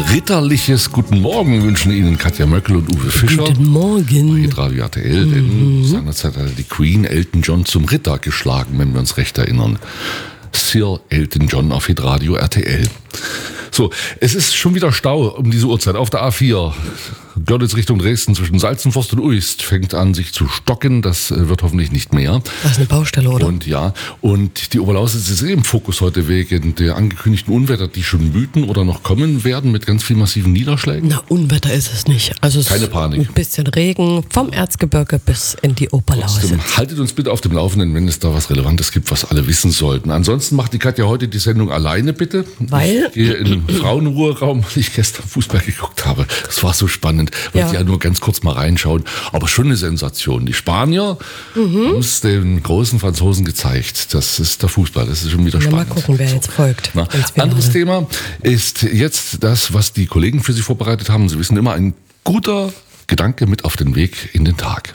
ritterliches Guten Morgen wünschen Ihnen Katja Möckel und Uwe Fischer. Guten Morgen. Bei Radio RTL, denn seinerzeit hat die Queen Elton John zum Ritter geschlagen, wenn wir uns recht erinnern. Sir Elton John auf Hitradio RTL. So, es ist schon wieder Stau um diese Uhrzeit auf der A4. Görlitz Richtung Dresden zwischen Salzenforst und Uist fängt an, sich zu stocken. Das wird hoffentlich nicht mehr. Das ist eine Baustelle, oder? Und die Oberlausitz ist im Fokus heute wegen der angekündigten Unwetter, die schon wüten oder noch kommen werden mit ganz viel massiven Niederschlägen. Na, Unwetter ist es nicht. Also keine Panik. Ein bisschen Regen vom Erzgebirge bis in die Oberlausitz. Trotzdem, haltet uns bitte auf dem Laufenden, wenn es da was Relevantes gibt, was alle wissen sollten. Ansonsten macht die Katja heute die Sendung alleine, bitte. Weil? Ich gehe in den Frauenruheraum, weil ich gestern Fußball geguckt habe. Das war so spannend. Wollte ja nur ganz kurz mal reinschauen. Aber schon eine Sensation. Die Spanier haben es den großen Franzosen gezeigt. Das ist der Fußball. Das ist schon wieder spannend. Mal gucken, wer jetzt folgt. Anderes Thema ist jetzt das, was die Kollegen für Sie vorbereitet haben. Sie wissen immer, ein guter Gedanke mit auf den Weg in den Tag.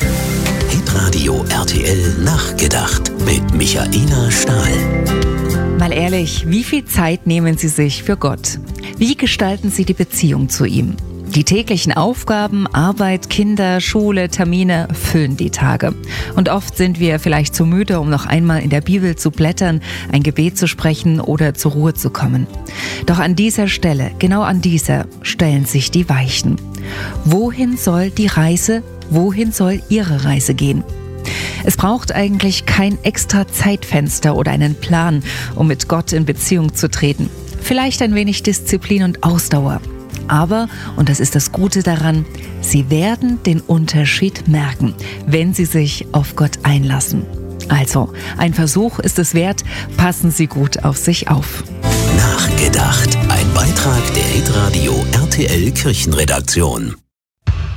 Hitradio RTL Nachgedacht mit Michaela Stahl. Mal ehrlich, wie viel Zeit nehmen Sie sich für Gott? Wie gestalten Sie die Beziehung zu ihm? Die täglichen Aufgaben, Arbeit, Kinder, Schule, Termine füllen die Tage. Und oft sind wir vielleicht zu müde, um noch einmal in der Bibel zu blättern, ein Gebet zu sprechen oder zur Ruhe zu kommen. Doch an dieser Stelle, genau an dieser, stellen sich die Weichen. Wohin soll die Reise, wohin soll Ihre Reise gehen? Es braucht eigentlich kein extra Zeitfenster oder einen Plan, um mit Gott in Beziehung zu treten. Vielleicht ein wenig Disziplin und Ausdauer. Aber, und das ist das Gute daran, Sie werden den Unterschied merken, wenn Sie sich auf Gott einlassen. Also, ein Versuch ist es wert, passen Sie gut auf sich auf. Nachgedacht, ein Beitrag der Hitradio RTL Kirchenredaktion.